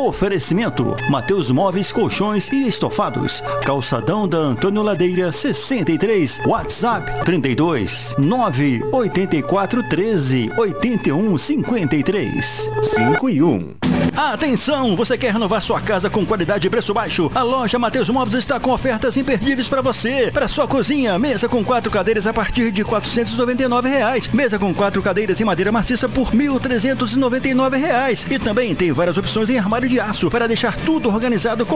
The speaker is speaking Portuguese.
Oferecimento: Mateus Móveis, Colchões e Estofados. Calçadão da Antônio Ladeira 63. WhatsApp 32 984 13 81 53. 5 e 1. Atenção, você quer renovar sua casa com qualidade e preço baixo? A loja Mateus Móveis está com ofertas imperdíveis para você. Para sua cozinha, mesa com 4 cadeiras a partir de R$ 499. Mesa com 4 cadeiras em madeira maciça por R$ 1.399. E também tem várias opções em armário de aço para deixar tudo organizado com